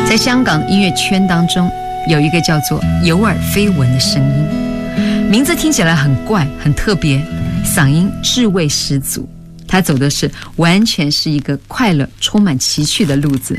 在香港音乐圈当中，有一个叫做有耳非闻的声音，名字听起来很怪很特别，嗓音智慧十足，他走的是完全是一个快乐充满奇趣的路子。